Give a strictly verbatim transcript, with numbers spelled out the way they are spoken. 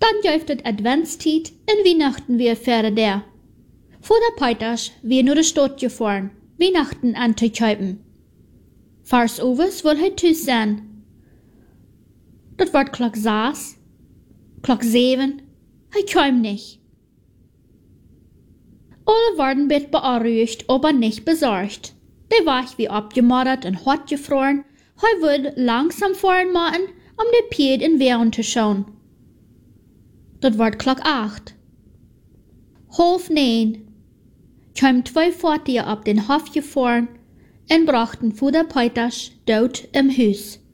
Dann juift het Adventstijd en Weihnachten weer verder. Voor de Peiters weer naar de stad gefahren, Weihnachten an te kuipen. Vars overs wil hij thuis zijn. Dat wordt klok zes, klok zeven, hij kwam niet. Alle worden bit beunruhigt, aber nicht besorgt. Der Weg wie abgemattert und hart gefroren, hij würde langsam fahren machen, um de Pied in Wehren zu schauen. Dat wordt klok acht. Half neun kwamen twee Vaartuigen op den Hof gefahren und brachten voor de Peiters dood im Huis.